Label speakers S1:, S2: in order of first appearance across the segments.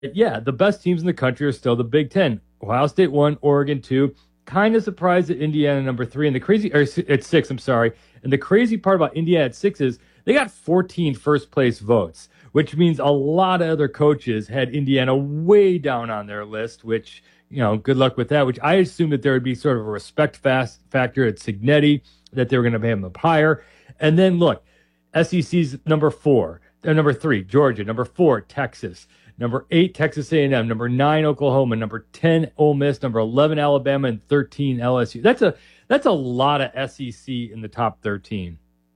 S1: Yeah, the best teams in the country are still the Big Ten. Ohio State 1, Oregon 2. Kind of surprised at Indiana number 3. And the crazy, or at 6, I'm sorry. And the crazy part about Indiana at 6 is they got 14 first place votes, which means a lot of other coaches had Indiana way down on their list, which, good luck with that, which I assumed that there would be sort of a respect factor at Signetti, that they were going to pay him up higher. And then look, SEC's number 3, Georgia, number 4, Texas. Number 8, Texas A&M. Number 9, Oklahoma. Number 10, Ole Miss. Number 11, Alabama. And 13, LSU. That's a lot of SEC in the top 13.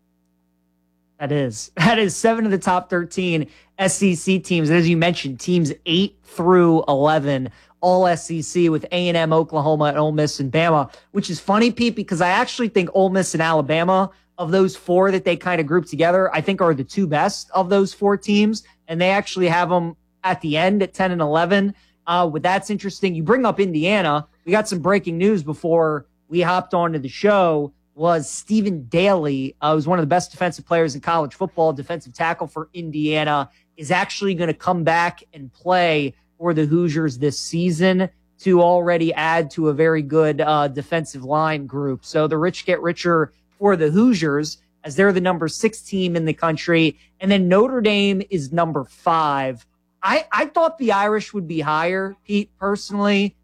S2: That is 7 of the top 13 SEC teams. And as you mentioned, teams 8 through 11, all SEC with A&M, Oklahoma, and Ole Miss and Bama, which is funny, Pete, because I actually think Ole Miss and Alabama, of those 4 that they kind of group together, I think are the 2 best of those 4 teams. And they actually have them at the end at 10 and 11. That's interesting. You bring up Indiana. We got some breaking news before we hopped onto the show. Was Stephen Daly, who's one of the best defensive players in college football, defensive tackle for Indiana, is actually going to come back and play for the Hoosiers this season to already add to a very good defensive line group. So the rich get richer for the Hoosiers as they're the number 6 team in the country. And then Notre Dame is number 5. I thought the Irish would be higher, Pete, personally.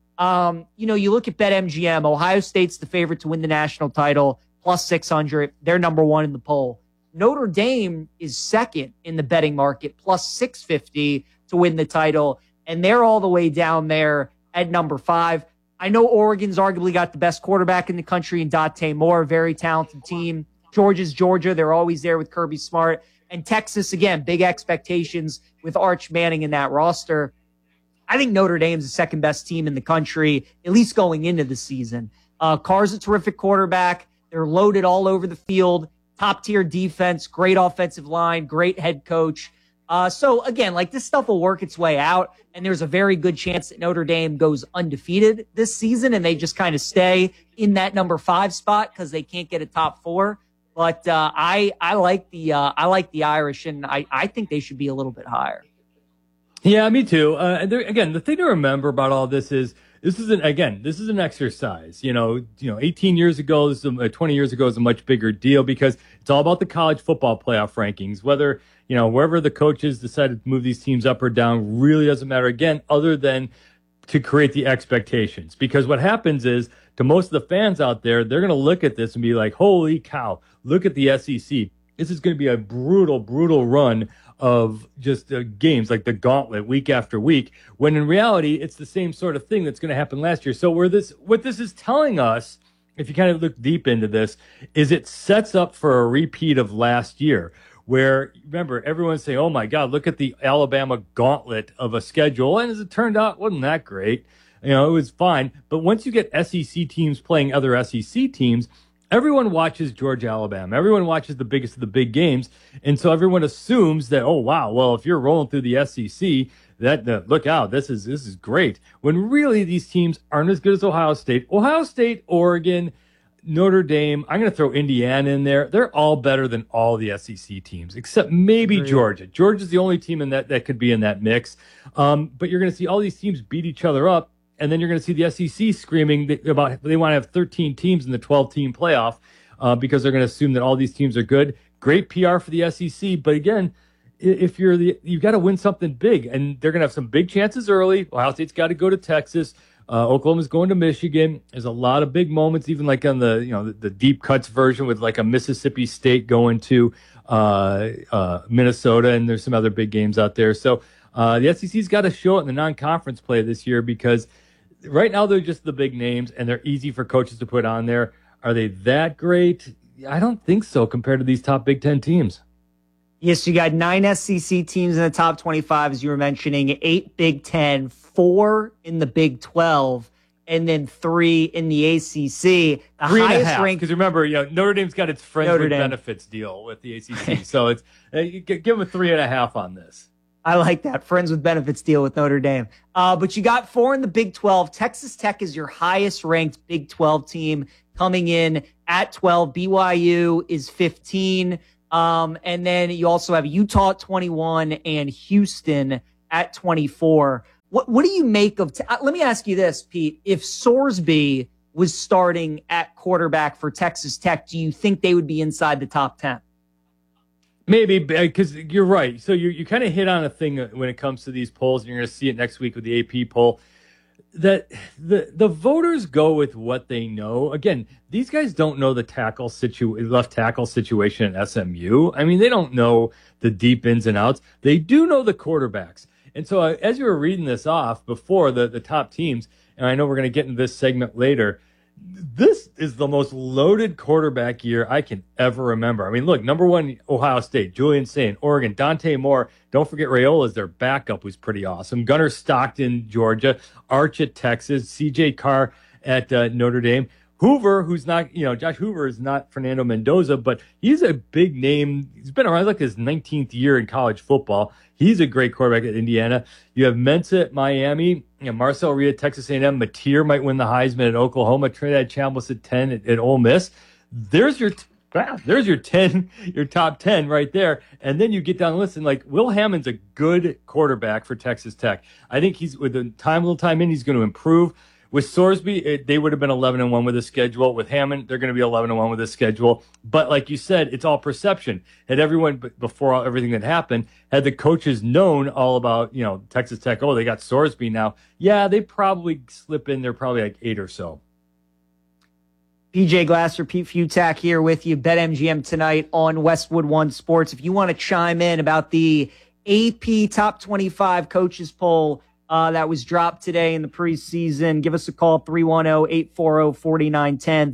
S2: You look at BetMGM, Ohio State's the favorite to win the national title, plus 600. They're number 1 in the poll. Notre Dame is second in the betting market, plus 650 to win the title. And they're all the way down there at number 5. I know Oregon's arguably got the best quarterback in the country in Dante Moore, very talented team. Georgia's Georgia. They're always there with Kirby Smart. And Texas, again, big expectations with Arch Manning in that roster. I think Notre Dame's the second best team in the country, at least going into the season. Carr's a terrific quarterback. They're loaded all over the field. Top-tier defense, great offensive line, great head coach. So, again, this stuff will work its way out, and there's a very good chance that Notre Dame goes undefeated this season, and they just kind of stay in that number 5 spot because they can't get a top 4. But I like the Irish, and I think they should be a little bit higher.
S1: Yeah, me too. Again, the thing to remember about all this is this is an exercise. 18 years ago, 20 years ago is a much bigger deal because it's all about the college football playoff rankings. Whether wherever the coaches decided to move these teams up or down really doesn't matter. Again, other than to create the expectations, because what happens is, to most of the fans out there, they're going to look at this and be like, holy cow, look at the SEC. This is going to be a brutal, brutal run of just games like the gauntlet week after week, when in reality, it's the same sort of thing that's going to happen last year. So what this is telling us, if you kind of look deep into this, is it sets up for a repeat of last year, where, remember, everyone's saying, oh my God, look at the Alabama gauntlet of a schedule. And as it turned out, wasn't that great. It was fine. But once you get SEC teams playing other SEC teams, everyone watches Georgia, Alabama. Everyone watches the biggest of the big games. And so everyone assumes that, oh, wow, well, if you're rolling through the SEC, look out, this is great. When really these teams aren't as good as Ohio State. Ohio State, Oregon, Notre Dame, I'm going to throw Indiana in there. They're all better than all the SEC teams, except maybe Georgia. Georgia's the only team in that could be in that mix. But you're going to see all these teams beat each other up. And then you're going to see the SEC screaming about they want to have 13 teams in the 12-team playoff because they're going to assume that all these teams are good. Great PR for the SEC, but again, if you've got to win something big, and they're going to have some big chances early. Ohio State's got to go to Texas. Oklahoma's going to Michigan. There's a lot of big moments, even like on the deep cuts version with like a Mississippi State going to Minnesota, and there's some other big games out there. So the SEC's got to show it in the non-conference play this year because right now they're just the big names, and they're easy for coaches to put on there. Are they that great? I don't think so compared to these top Big Ten teams.
S2: Yes, you got 9 SEC teams in the top 25, as you were mentioning, 8 Big Ten, 4 in the Big 12, and then 3 in the ACC. The highest ranked,
S1: because remember, Notre Dame's got its friends with benefits deal with the ACC, so it's give them a 3.5 on this.
S2: I like that. Friends with benefits deal with Notre Dame. But you got 4 in the Big 12. Texas Tech is your highest ranked Big 12 team coming in at 12. BYU is 15. And then you also have Utah at 21 and Houston at 24. What do you make of let me ask you this, Pete. If Sorsby was starting at quarterback for Texas Tech, do you think they would be inside the top 10?
S1: Maybe, because you're right. So you kind of hit on a thing when it comes to these polls, and you're going to see it next week with the AP poll, that the voters go with what they know. Again, these guys don't know the left tackle situation at SMU. I mean, they don't know the deep ins and outs. They do know the quarterbacks. And so as you were reading this off before, the top teams, and I know we're going to get into this segment later, this is the most loaded quarterback year I can ever remember. I mean, look, number one, Ohio State, Julian Saint, Oregon, Dante Moore. Don't forget Raiola's their backup, who's pretty awesome. Gunnar Stockton, Georgia. Arch at Texas. C.J. Carr at Notre Dame. Hoover, who's not, Josh Hoover is not Fernando Mendoza, but he's a big name. He's been around like his 19th year in college football. He's a great quarterback at Indiana. You have Mensah at Miami, Marcel Reed at Texas A&M. Mateer might win the Heisman at Oklahoma. Trinidad Chambliss at 10 at Ole Miss. There's your 10, your top 10 right there. And then you get down the list, and like Will Hammond's a good quarterback for Texas Tech. I think he's with the little time in, he's going to improve. With Sorsby, they would have been 11-1 with the schedule. With Hammond, they're going to be 11-1 with the schedule. But like you said, it's all perception. Had everyone, before everything that happened, had the coaches known all about, Texas Tech, they got Sorsby now. Yeah, they probably slip in. They're probably like 8 or so.
S2: PJ Glasser, Pete Futak here with you. BetMGM tonight on Westwood One Sports. If you want to chime in about the AP Top 25 Coaches Poll, that was dropped today in the preseason, give us a call, 310-840-4910,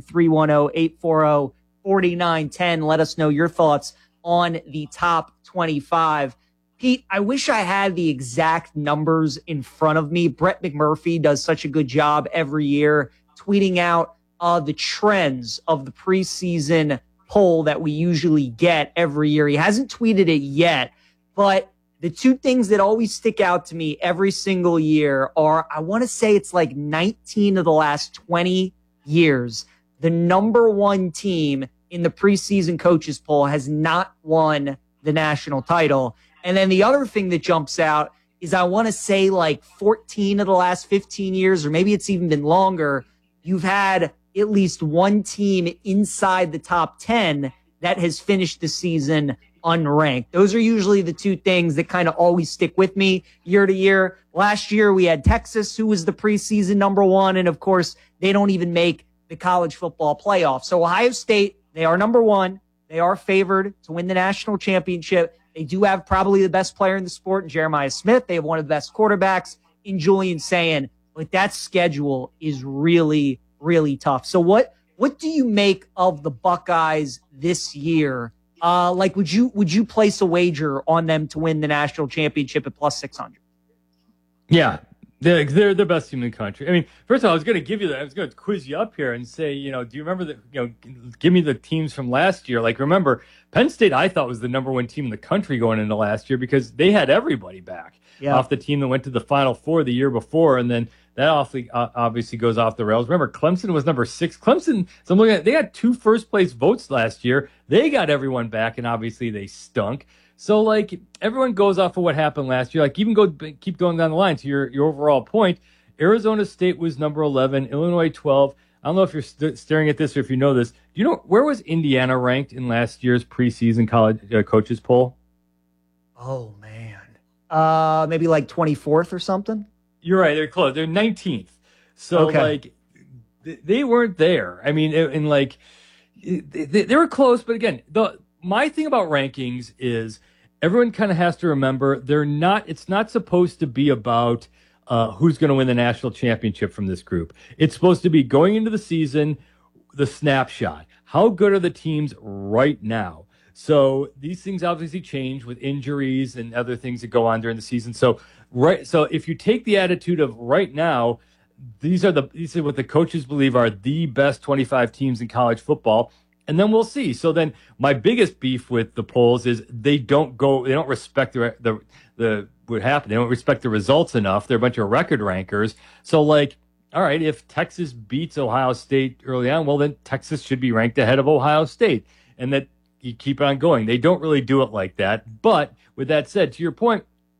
S2: 310-840-4910. Let us know your thoughts on the top 25. Pete, I wish I had the exact numbers in front of me. Brett McMurphy does such a good job every year tweeting out the trends of the preseason poll that we usually get every year. He hasn't tweeted it yet, but the two things that always stick out to me every single year are, I want to say it's like 19 of the last 20 years, the number one team in the preseason coaches poll has not won the national title. And then the other thing that jumps out is, I want to say like 14 of the last 15 years, or maybe it's even been longer, you've had at least one team inside the top 10 that has finished the season unranked. Those are usually the two things that kind of always stick with me year to year. Last year, we had Texas, who was the preseason number one. And of course, they don't even make the college football playoff. So Ohio State, they are number one. They are favored to win the national championship. They do have probably the best player in the sport in Jeremiah Smith. They have one of the best quarterbacks in Julian Sayin. But that schedule is really, really tough. So what do you make of the Buckeyes this year? Would you place a wager on them to win the national championship at plus 600?
S1: Yeah, they're the best team in the country. I mean, first of all, I was going to quiz you up here and say, do you remember give me the teams from last year? Like, remember, Penn State, I thought, was the number one team in the country going into last year because they had everybody back off the team that went to the Final Four the year before, and then that obviously goes off the rails. Remember, Clemson was number 6. Clemson, so I'm looking at, they had 2 first-place votes last year. They got everyone back, and obviously they stunk. So, like, everyone goes off of what happened last year. Like, keep going down the line to your overall point. Arizona State was number 11, Illinois 12. I don't know if you're staring at this or if you know this. Do you know, where was Indiana ranked in last year's preseason college coaches poll?
S2: Oh, man. Maybe like 24th or something?
S1: You're right. They're close. They're 19th. So, like, they weren't there. I mean, they were close. But again, my thing about rankings is everyone kind of has to remember it's not supposed to be about who's going to win the national championship from this group. It's supposed to be going into the season, the snapshot. How good are the teams right now? So these things obviously change with injuries and other things that go on during the season. So if you take the attitude of right now, these are what the coaches believe are the best 25 teams in college football, and then we'll see. So then my biggest beef with the polls is they don't respect what happened. They don't respect the results enough. They're a bunch of record rankers. So, like, all right, if Texas beats Ohio State early on, well, then Texas should be ranked ahead of Ohio State, and that you keep on going. They don't really do it like that. But with that said, to your point,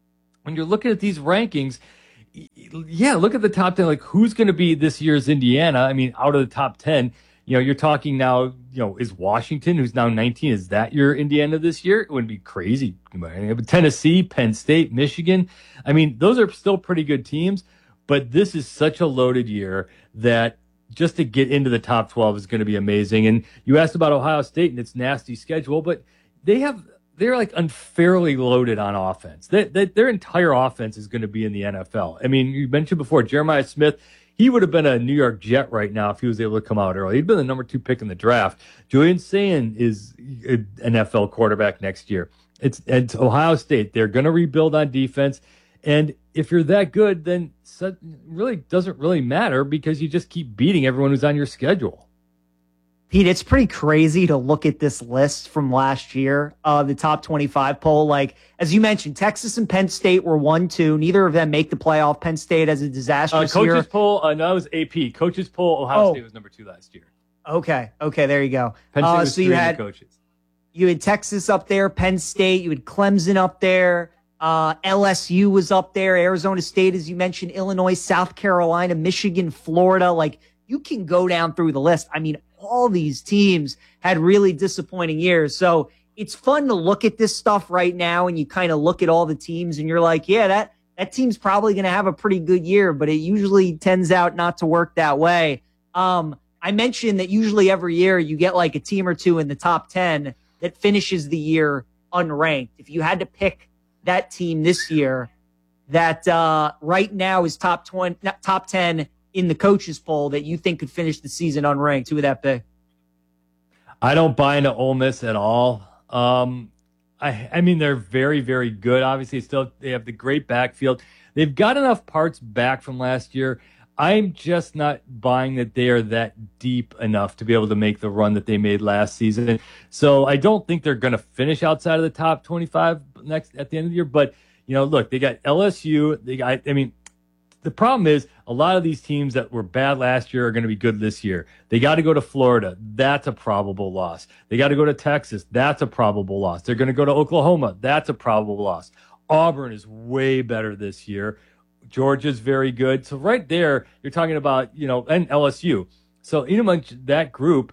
S1: when you're looking at these rankings, yeah, look at the top 10. Like, who's going to be this year's Indiana? I mean, out of the top 10, you're talking now, is Washington, who's now 19, is that your Indiana this year? It wouldn't be crazy. Tennessee, Penn State, Michigan. I mean, those are still pretty good teams, but this is such a loaded year that just to get into the top 12 is going to be amazing. And you asked about Ohio State and its nasty schedule, but they're like unfairly loaded on offense. Their entire offense is going to be in the NFL. I mean, you mentioned before, Jeremiah Smith, he would have been a New York Jet right now if he was able to come out early. He'd been the number 2 pick in the draft. Julian Sayin is an NFL quarterback next year. It's Ohio State. They're going to rebuild on defense. And if you're that good, then it really doesn't really matter because you just keep beating everyone who's on your schedule.
S2: Pete, it's pretty crazy to look at this list from last year, the top 25 poll. Like, as you mentioned, Texas and Penn State were 1-2. Neither of them make the playoff. Penn State has a disastrous year.
S1: Coaches poll, no, it was AP. Coaches poll, Ohio State was number 2 last year.
S2: Okay, there you go.
S1: Penn State was 3 in the coaches.
S2: You had Texas up there, Penn State. You had Clemson up there. LSU was up there. Arizona State, as you mentioned, Illinois, South Carolina, Michigan, Florida. Like, you can go down through the list. I mean, all these teams had really disappointing years. So it's fun to look at this stuff right now and you kind of look at all the teams and you're like, yeah, that team's probably going to have a pretty good year, but it usually tends out not to work that way. I mentioned that usually every year you get like a team or two in the top 10 that finishes the year unranked. If you had to pick that team this year that right now is top 10 in the coaches poll that you think could finish the season unranked, who would that be?
S1: I don't buy into Ole Miss at all. I mean, they're very, very good. Obviously, they have the great backfield. They've got enough parts back from last year. I'm just not buying that they are that deep enough to be able to make the run that they made last season. So I don't think they're going to finish outside of the top 25 at the end of the year. But, look, they got LSU. The problem is a lot of these teams that were bad last year are going to be good this year. They got to go to Florida. That's a probable loss. They got to go to Texas. That's a probable loss. They're going to go to Oklahoma. That's a probable loss. Auburn is way better this year. Georgia's very good. So right there, you're talking about, and LSU. So in amongst that group,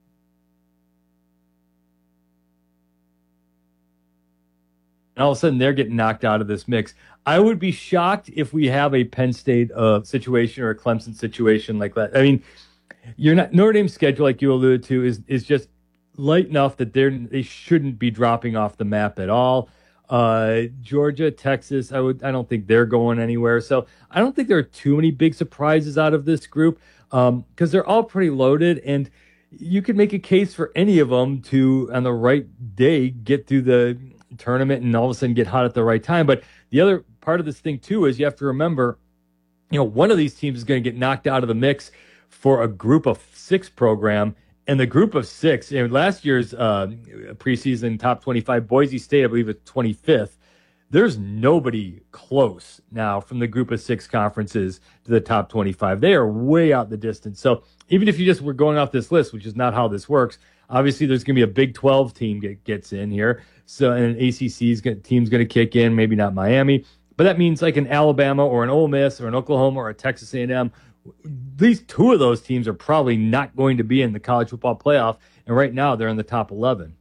S1: and all of a sudden they're getting knocked out of this mix. I would be shocked if we have a Penn State situation or a Clemson situation like that. I mean, Notre Dame's schedule, like you alluded to, is just light enough that they shouldn't be dropping off the map at all. Georgia, Texas, I don't think they're going anywhere. So I don't think there are too many big surprises out of this group because they're all pretty loaded, and you could make a case for any of them to, on the right day, get through the tournament and all of a sudden get hot at the right time. But the other part of this thing too is you have to remember, one of these teams is going to get knocked out of the mix for a group of 6 program, and the group of 6, last year's preseason top 25, Boise State, I believe, is 25th. There's nobody close now from the group of 6 conferences to the top 25. They are way out in the distance. So even if you just were going off this list, which is not how this works, obviously there's going to be a Big 12 team that gets in here. So an ACC's team's going to kick in, maybe not Miami. But that means like an Alabama or an Ole Miss or an Oklahoma or a Texas A&M. At least 2 of those teams are probably not going to be in the college football playoff. And right now they're in the top 11.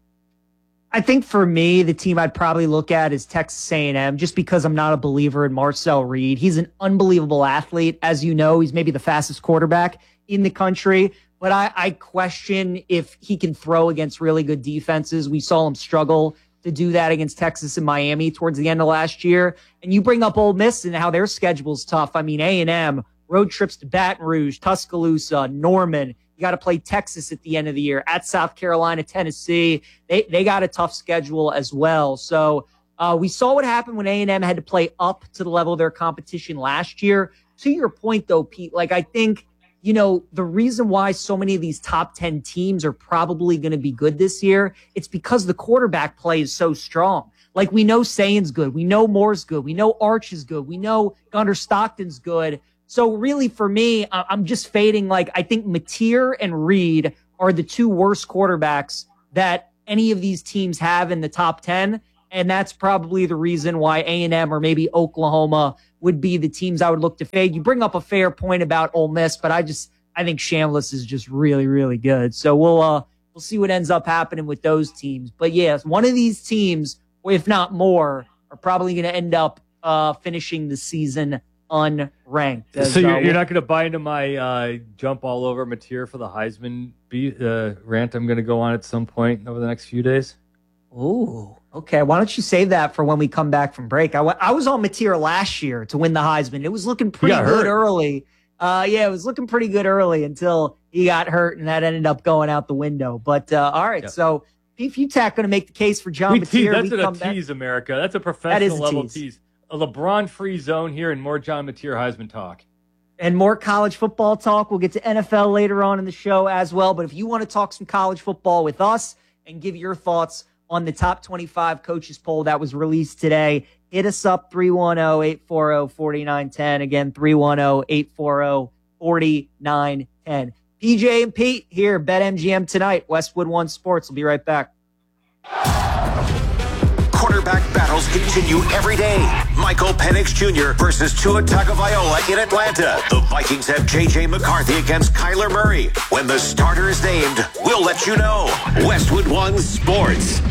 S2: I think for me, the team I'd probably look at is Texas A&M, just because I'm not a believer in Marcel Reed. He's an unbelievable athlete. As you know, he's maybe the fastest quarterback in the country. But I question if he can throw against really good defenses. We saw him struggle to do that against Texas and Miami towards the end of last year. And you bring up Ole Miss and how their schedule's tough. I mean, A&M, road trips to Baton Rouge, Tuscaloosa, Norman. You got to play Texas at the end of the year, at South Carolina, Tennessee. They got a tough schedule as well. So we saw what happened when A&M had to play up to the level of their competition last year. To your point, though, Pete, I think, the reason why so many of these top 10 teams are probably going to be good this year, it's because the quarterback play is so strong. Like, we know Sayin's good. We know Moore's good. We know Arch is good. We know Gunnar Stockton's good. So really, for me, I'm just fading. I think Mateer and Reed are the 2 worst quarterbacks that any of these teams have in the top 10. And that's probably the reason why A&M or maybe Oklahoma would be the teams I would look to fade. You bring up a fair point about Ole Miss, but I think Chambliss is just really, really good. So we'll see what ends up happening with those teams. But yes, one of these teams, if not more, are probably going to end up finishing the season unranked.
S1: So you're not going to buy into my jump all over Mateer for the Heisman rant I'm going to go on at some point over the next few days?
S2: Ooh, okay. Why don't you save that for when we come back from break? I was on Mateer last year to win the Heisman. It was looking pretty good early. It was looking pretty good early until he got hurt, and that ended up going out the window. But all right, so Pete Fiutak going to make the case for John Mateer.
S1: That's a tease, America. That's a professional level tease. A LeBron-free zone here and more John Mateer Heisman talk.
S2: And more college football talk. We'll get to NFL later on in the show as well. But if you want to talk some college football with us and give your thoughts on the top 25 coaches poll that was released today, hit us up 310-840-4910. Again, 310-840-4910. PJ and Pete here, BetMGM tonight. Westwood One Sports. We'll be right back.
S3: Quarterback battles continue every day. Michael Penix Jr. versus Tua Tagovailoa in Atlanta. The Vikings have J.J. McCarthy against Kyler Murray. When the starter is named, we'll let you know. Westwood One Sports.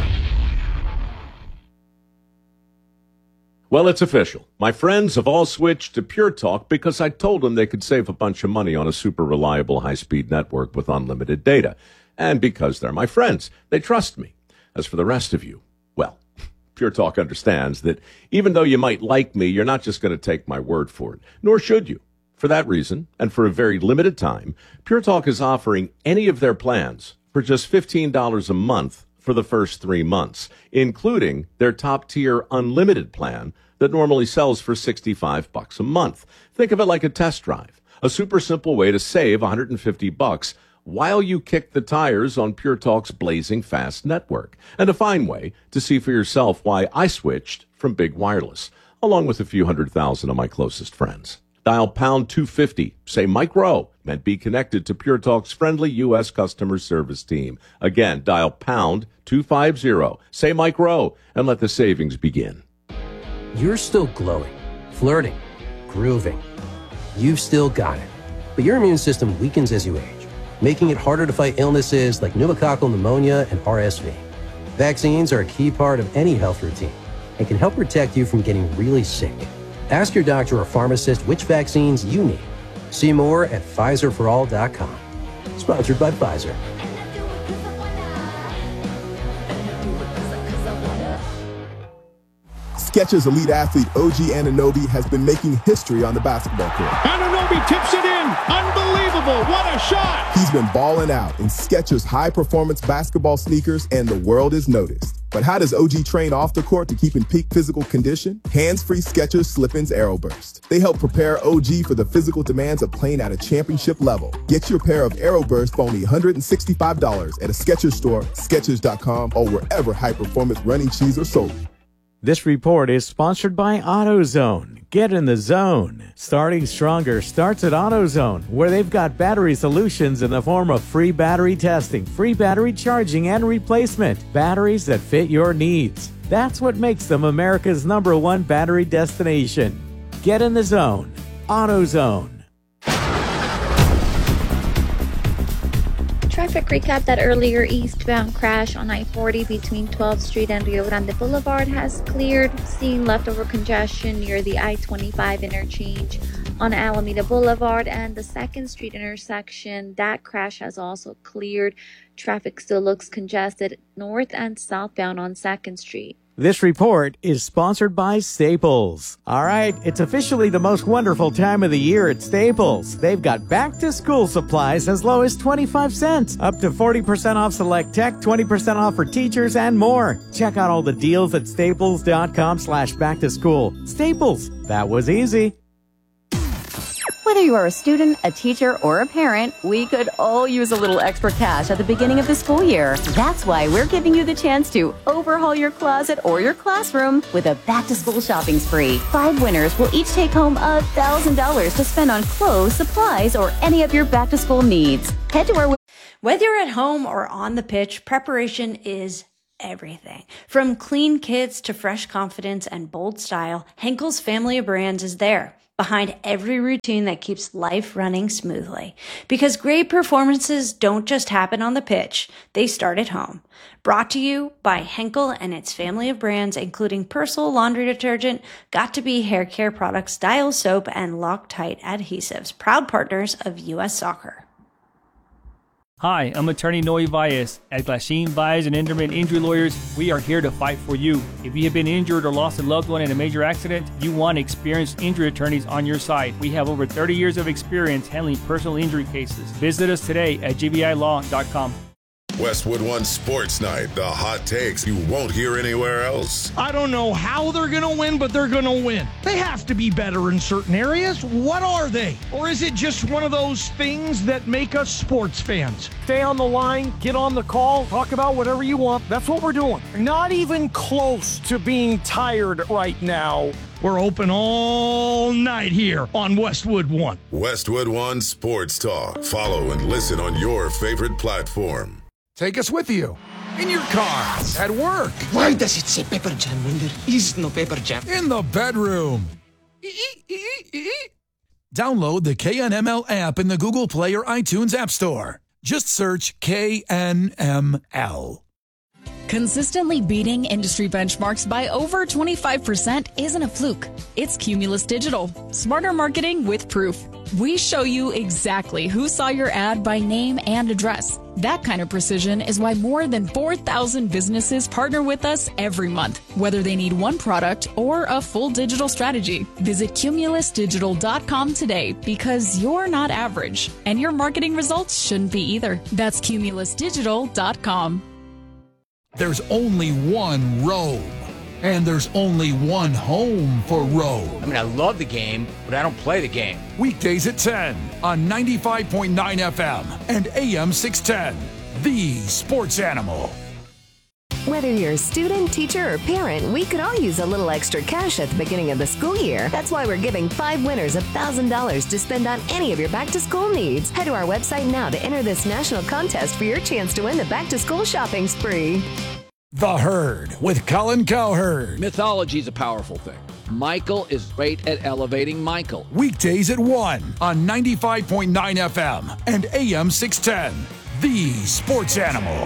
S4: Well, it's official. My friends have all switched to Pure Talk because I told them they could save a bunch of money on a super reliable high-speed network with unlimited data. And because they're my friends, they trust me. As for the rest of you, well, Pure Talk understands that even though you might like me, you're not just going to take my word for it, nor should you. For that reason, and for a very limited time, Pure Talk is offering any of their plans for just $15 a month for the first 3 months, including their top-tier unlimited plan that normally sells for $65 a month. Think of it like a test drive, a super simple way to save $150 while you kick the tires on Pure Talk's blazing fast network, and a fine way to see for yourself why I switched from big wireless, along with a few 100,000 of my closest friends. Dial pound 250, say Mike Rowe, and be connected to Pure Talk's friendly U.S. customer service team. Again, dial pound 250, say Mike Rowe, and let the savings begin.
S5: You're still glowing, flirting, grooving. You've still got it. But your immune system weakens as you age, making it harder to fight illnesses like pneumococcal pneumonia and RSV. Vaccines are a key part of any health routine and can help protect you from getting really sick. Ask your doctor or pharmacist which vaccines you need. See more at PfizerForAll.com. Sponsored by Pfizer.
S6: Skechers elite athlete OG Anunoby has been making history on the basketball court.
S7: Anunoby tips it in. Unbelievable. What a shot.
S6: He's been balling out in Skechers high-performance basketball sneakers, and the world is noticed. But how does OG train off the court to keep in peak physical condition? Hands-free Skechers Slip-ins Aeroburst. They help prepare OG for the physical demands of playing at a championship level. Get your pair of Aeroburst for only $165 at a Skechers store, Skechers.com, or wherever high-performance running shoes are sold.
S8: This report is sponsored by AutoZone. Get in the zone. Starting stronger starts at AutoZone, where they've got battery solutions in the form of free battery testing, free battery charging and replacement, batteries that fit your needs. That's what makes them America's #1 battery destination. Get in the zone. AutoZone.
S9: Traffic recap: that earlier eastbound crash on I-40 between 12th Street and Rio Grande Boulevard has cleared. Seeing leftover congestion near the I-25 interchange on Alameda Boulevard and the 2nd Street intersection. That crash has also cleared. Traffic still looks congested north and southbound on 2nd Street.
S8: This report is sponsored by Staples. All right, it's officially the most wonderful time of the year at Staples. They've got back-to-school supplies as low as 25 cents, up to 40% off select tech, 20% off for teachers, and more. Check out all the deals at staples.com/back-to-school. Staples, that was easy.
S10: Whether you are a student, a teacher, or a parent, we could all use a little extra cash at the beginning of the school year. That's why we're giving you the chance to overhaul your closet or your classroom with a back-to-school shopping spree. 5 winners will each take home $1,000 to spend on clothes, supplies, or any of your back-to-school needs. Head to our
S11: Whether you're at home or on the pitch, preparation is everything. From clean kits to fresh confidence and bold style, Henkel's family of brands is there, behind every routine that keeps life running smoothly. Because great performances don't just happen on the pitch, they start at home. Brought to you by Henkel and its family of brands, including Persil laundry detergent, Got2b hair care products, Dial soap, and Loctite adhesives, proud partners of U.S. Soccer.
S12: Hi, I'm attorney Noe Valles. At Glasheen, Valles, and Enderman Injury Lawyers, we are here to fight for you. If you have been injured or lost a loved one in a major accident, you want experienced injury attorneys on your side. We have over 30 years of experience handling personal injury cases. Visit us today at gbilaw.com.
S13: Westwood One Sports Night, the hot takes you won't hear anywhere else.
S7: I don't know how they're going to win, but they're going to win. They have to be better in certain areas. What are they? Or is it just one of those things that make us sports fans? Stay on the line, get on the call, talk about whatever you want. That's what we're doing. Not even close to being tired right now. We're open all night here on Westwood One.
S13: Westwood One Sports Talk. Follow and listen on your favorite platform.
S14: Take us with you. In your car, at work.
S15: Why does it say Pepper Jam when there is no Pepper Jam?
S14: In the bedroom. Download the KNML app in the Google Play or iTunes App Store. Just search KNML.
S16: Consistently beating industry benchmarks by over 25% isn't a fluke. It's Cumulus Digital. Smarter marketing with proof. We show you exactly who saw your ad by name and address. That kind of precision is why more than 4,000 businesses partner with us every month, whether they need one product or a full digital strategy. Visit cumulusdigital.com today because you're not average, and your marketing results shouldn't be either. That's cumulusdigital.com.
S14: There's only one Robe, and there's only one home for Robe.
S17: I mean, I love the game, but I don't play the game.
S14: Weekdays at 10 on 95.9 FM and AM 610. The Sports Animal.
S18: Whether you're a student, teacher, or parent, we could all use a little extra cash at the beginning of the school year. That's why we're giving 5 winners $1,000 to spend on any of your back-to-school needs. Head to our website now to enter this national contest for your chance to win the back-to-school shopping spree.
S14: The Herd with Colin Cowherd.
S19: Mythology is a powerful thing. Michael is great at elevating Michael.
S14: Weekdays at 1 on 95.9 FM and AM 610. The Sports Animal.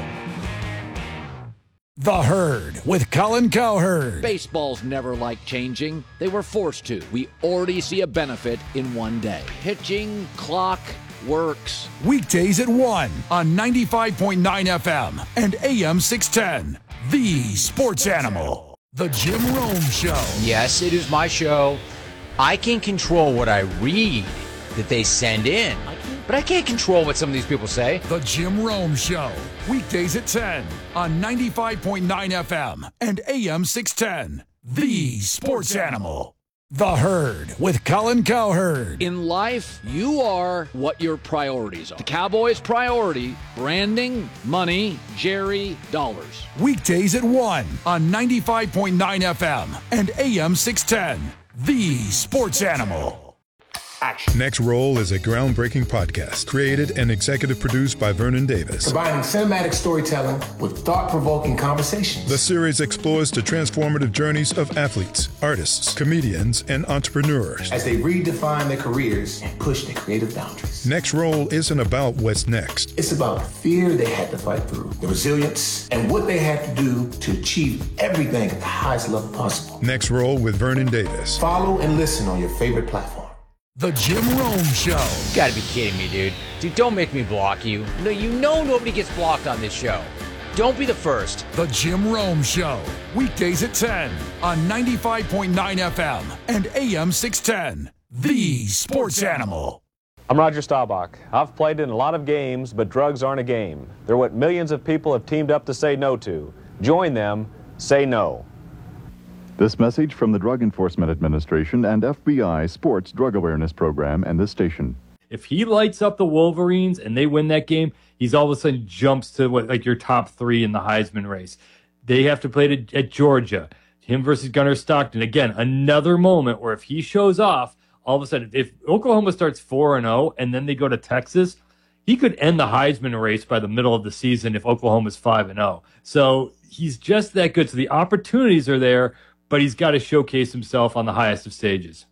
S14: The Herd with Colin Cowherd.
S19: Baseball's never liked changing. They were forced to. We already see a benefit in one day. Pitching, clock, works.
S14: Weekdays at 1 on 95.9 FM and AM 610. The Sports Animal. The Jim Rome Show.
S17: Yes, it is my show. I can control what I read that they send in, but I can't control what some of these people say.
S14: The Jim Rome Show. Weekdays at 10 on 95.9 FM and AM 610. The Sports Animal. The Herd with Colin Cowherd.
S19: In life, you are what your priorities are. The Cowboys' priority, branding, money, Jerry, dollars.
S14: Weekdays at 1 on 95.9 FM and AM 610. The Sports Animal.
S20: Next Roll is a groundbreaking podcast created and executive produced by Vernon Davis.
S21: Combining cinematic storytelling with thought-provoking conversations.
S20: The series explores the transformative journeys of athletes, artists, comedians, and entrepreneurs
S21: as they redefine their careers and push their creative boundaries.
S20: Next Roll isn't about what's next.
S21: It's about the fear they had to fight through, the resilience, and what they had to do to achieve everything at the highest level possible.
S20: Next Roll with Vernon Davis.
S21: Follow and listen on your favorite platform.
S14: The Jim Rome Show.
S17: You gotta be kidding me, dude. Dude, don't make me block you. No, you know nobody gets blocked on this show. Don't be the first.
S14: The Jim Rome Show. Weekdays at 10 on 95.9 FM and AM 610. The Sports Animal.
S22: I'm Roger Staubach. I've played in a lot of games, but drugs aren't a game. They're what millions of people have teamed up to say no to. Join them. Say no.
S23: This message from the Drug Enforcement Administration and FBI Sports Drug Awareness Program and this station.
S1: If he lights up the Wolverines and they win that game, he's all of a sudden jumps to like your top 3 in the Heisman race. They have to play at Georgia. Him versus Gunnar Stockton. Again, another moment where if he shows off, all of a sudden, if Oklahoma starts 4-0 and then they go to Texas, he could end the Heisman race by the middle of the season if Oklahoma's 5-0. So he's just that good. So the opportunities are there, but he's got to showcase himself on the highest of stages.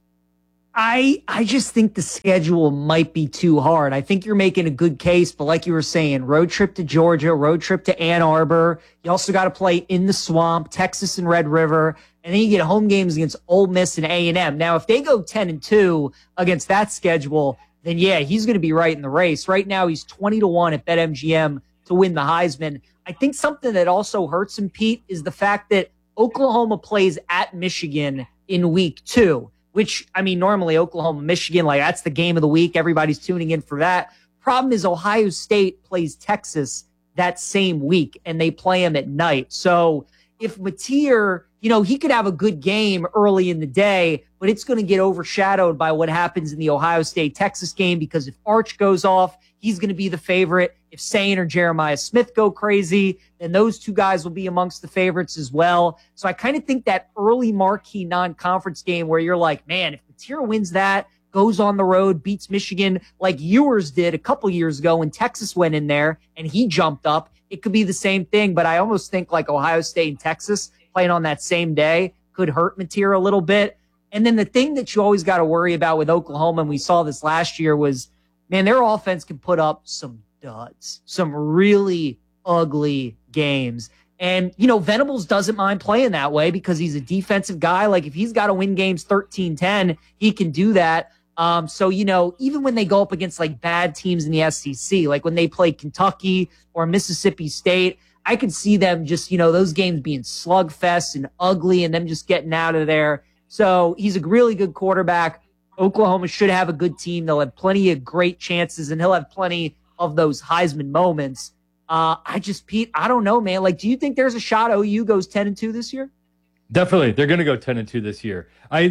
S2: I just think the schedule might be too hard. I think you're making a good case, but like you were saying, road trip to Georgia, road trip to Ann Arbor. You also got to play in the Swamp, Texas and Red River, and then you get home games against Ole Miss and A&M. Now, if they go 10-2 against that schedule, then yeah, he's going to be right in the race. Right now, he's 20-1 at BetMGM to win the Heisman. I think something that also hurts him, Pete, is the fact that Oklahoma plays at Michigan in week 2. Which, I mean, normally Oklahoma, Michigan, like that's the game of the week. Everybody's tuning in for that. Problem is Ohio State plays Texas that same week, and they play them at night. So if Mateer, he could have a good game early in the day, but it's going to get overshadowed by what happens in the Ohio State-Texas game because if Arch goes off, he's going to be the favorite. If Sane or Jeremiah Smith go crazy, then those two guys will be amongst the favorites as well. So I kind of think that early marquee non-conference game where you're like, man, if Mateer wins that, goes on the road, beats Michigan like Ewers did a couple years ago when Texas went in there and he jumped up, it could be the same thing. But I almost think like Ohio State and Texas playing on that same day could hurt Mateer a little bit. And then the thing that you always got to worry about with Oklahoma, and we saw this last year, was, man, their offense can put up some duds, some really ugly games. And, Venables doesn't mind playing that way because he's a defensive guy. Like, if he's got to win games 13-10, he can do that. So, even when they go up against, like, bad teams in the SEC, like when they play Kentucky or Mississippi State, I could see them just, those games being slugfests and ugly and them just getting out of there. So he's a really good quarterback. Oklahoma should have a good team. They'll have plenty of great chances, and he'll have plenty of those Heisman moments. Pete, I don't know, man. Like, do you think there's a shot OU goes 10-2 this year?
S1: Definitely. They're going to go 10-2 this year. I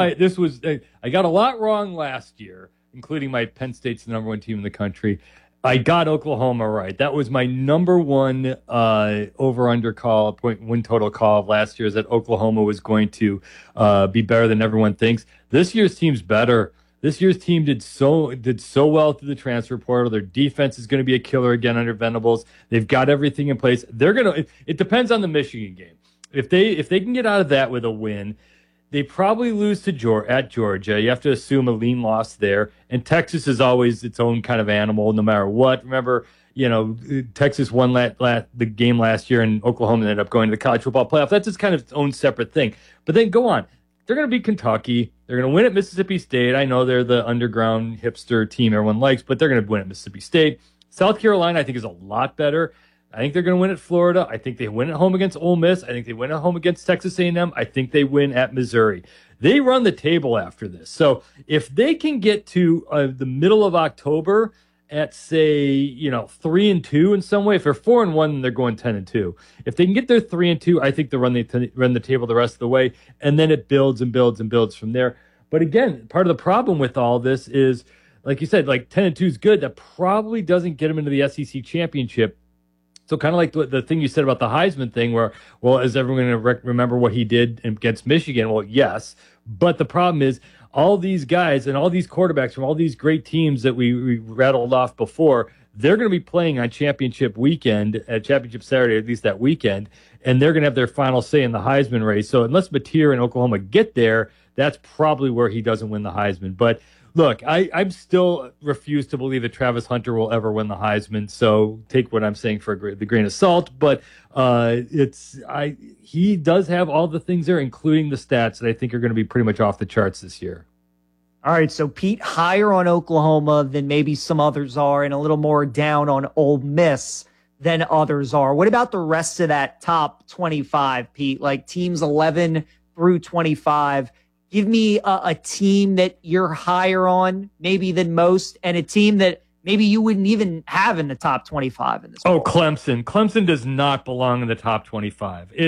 S1: got a lot wrong last year, including my Penn State's the number one team in the country. I got Oklahoma right. That was my number one over-under call, win total call of last year, is that Oklahoma was going to be better than everyone thinks. This year's team's better. This year's team did so well through the transfer portal. Their defense is going to be a killer again under Venables. They've got everything in place. It depends on the Michigan game. If they can get out of that with a win, they probably lose at Georgia. You have to assume a lean loss there. And Texas is always its own kind of animal, no matter what. Remember, Texas won the game last year, and Oklahoma ended up going to the college football playoff. That's just kind of its own separate thing. But then go on. They're going to beat Kentucky. They're going to win at Mississippi State. I know they're the underground hipster team everyone likes, but they're going to win at Mississippi State. South Carolina, I think, is a lot better. I think they're going to win at Florida. I think they win at home against Ole Miss. I think they win at home against Texas A&M. I think they win at Missouri. They run the table after this. So if they can get to the middle of October at, say, 3-2 in some way, if they're 4-1, then they're going 10-2. If they can get there 3-2, I think they'll run the table the rest of the way, and then it builds and builds and builds from there. But again, part of the problem with all this is, like you said, like 10-2 is good. That probably doesn't get them into the SEC championship. So kind of like the thing you said about the Heisman thing where, well, is everyone going to remember what he did against Michigan? Well, yes. But the problem is all these guys and all these quarterbacks from all these great teams that we rattled off before, they're going to be playing on championship weekend, championship Saturday, at least that weekend, and they're going to have their final say in the Heisman race. So unless Mateer and Oklahoma get there, that's probably where he doesn't win the Heisman. But look, I'm still refuse to believe that Travis Hunter will ever win the Heisman. So take what I'm saying for the grain of salt. But he does have all the things there, including the stats that I think are going to be pretty much off the charts this year.
S2: All right, so Pete, higher on Oklahoma than maybe some others are, and a little more down on Ole Miss than others are. What about the rest of that top 25, Pete? Like teams 11 through 25. Give me a team that you're higher on maybe than most, and a team that maybe you wouldn't even have in the top 25 in this.
S1: Oh, Clemson. Clemson does not belong in the top 25.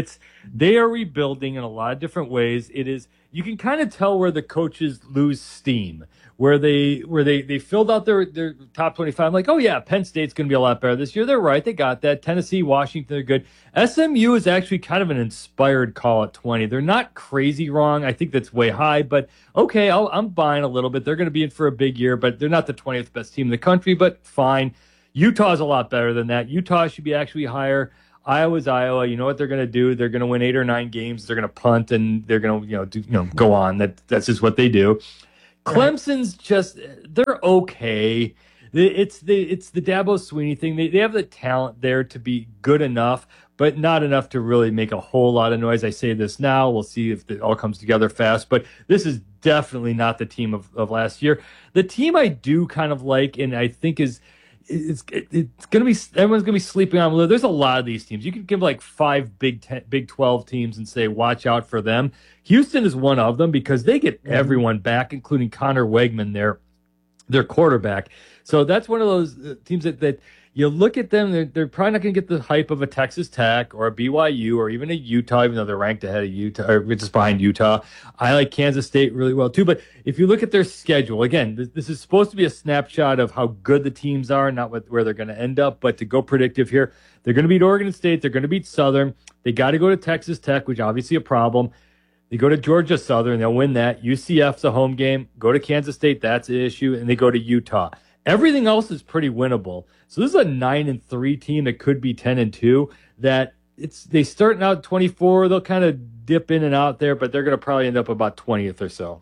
S1: They are rebuilding in a lot of different ways. You can kind of tell where the coaches lose steam, where they filled out their top 25. I'm like, oh yeah, Penn State's going to be a lot better this year. They're right. They got that. Tennessee, Washington, they're good. SMU is actually kind of an inspired call at 20. They're not crazy wrong. I think that's way high, but okay, I'm buying a little bit. They're going to be in for a big year, but they're not the 20th best team in the country, but fine. Utah's a lot better than that. Utah should be actually higher. Iowa's Iowa. You know what they're going to do? They're going to win 8 or 9 games. They're going to punt and they're going to go on. That's just what they do. Clemson's they're okay. It's the Dabo Swinney thing. They have the talent there to be good enough, but not enough to really make a whole lot of noise. I say this now. We'll see if it all comes together fast. But this is definitely not the team of last year. The team I do kind of like, and I think it's going to be, everyone's going to be sleeping on. There's a lot of these teams. You could give like 5 Big 12 teams and say, watch out for them. Houston is one of them because they get everyone back, including Connor Wegman, their quarterback. So that's one of those teams that you look at them, they're probably not going to get the hype of a Texas Tech or a BYU or even a Utah, even though they're ranked ahead of Utah or just behind Utah. I like Kansas State really well too. But if you look at their schedule, again, this is supposed to be a snapshot of how good the teams are, not where they're going to end up. But to go predictive here, they're going to beat Oregon State. They're going to beat Southern. They got to go to Texas Tech, which obviously a problem. They go to Georgia Southern. They'll win that. UCF's a home game. Go to Kansas State. That's an issue. And they go to Utah. Everything else is pretty winnable. So this is a 9-3 team that could be 10-2. That they starting out 24. They'll kind of dip in and out there, but they're going to probably end up about 20th or so.